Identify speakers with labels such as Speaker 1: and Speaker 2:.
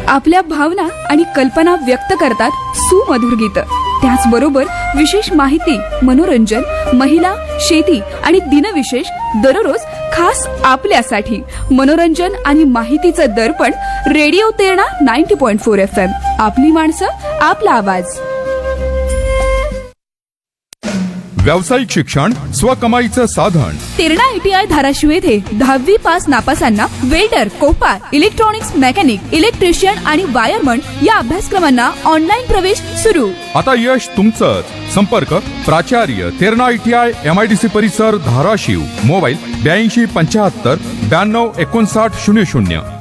Speaker 1: आपल्या भावना आणि कल्पना व्यक्त करतात सुमधुर गीत. त्याचबरोबर विशेष माहिती, मनोरंजन, महिला, शेती आणि दिनविशेष दररोज खास आपल्यासाठी. मनोरंजन आणि माहितीचं दर्पण रेडिओ तेरणा 90.4 FM. आपली माणसं, आपला आवाज.
Speaker 2: व्यावसायिक शिक्षण स्वकमाईचं साधन.
Speaker 1: तेरणा ITI धाराशिव येथे 10वी pass नापासांना welder, Kopar, electronics mechanic, electrician आणि वायरमन या अभ्यासक्रमांना ऑनलाईन प्रवेश सुरू.
Speaker 2: आता यश तुमचंच. संपर्क प्राचार्य तेरणा ITI MIDC परिसर धाराशिव. मोबाईल 82 75 92 59 00.